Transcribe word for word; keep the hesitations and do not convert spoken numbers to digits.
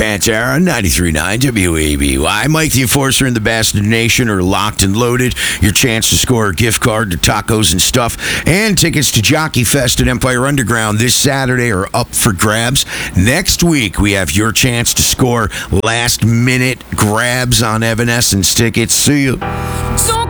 Pantera, ninety-three point nine W A B Y. Mike the Enforcer and the Bastard Nation are locked and loaded. Your chance to score a gift card to tacos and stuff, and tickets to Jockey Fest at Empire Underground this Saturday are up for grabs. Next week, we have your chance to score last-minute grabs on Evanescence tickets. See you. So